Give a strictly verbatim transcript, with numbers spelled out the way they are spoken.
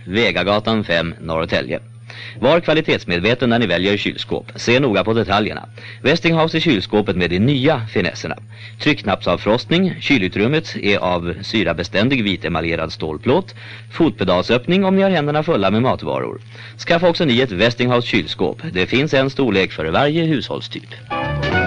Vegagatan fem, Norrtälje. Var kvalitetsmedveten när ni väljer kylskåp. Se noga på detaljerna. Westinghouse är kylskåpet med de nya finesserna. Tryckknappsavfrostning. Kylutrymmet är av syrabeständig vitemaljerad stålplåt. Fotpedalsöppning om ni har händerna fulla med matvaror. Skaffa också ni ett Westinghouse kylskåp. Det finns en storlek för varje hushållstyp.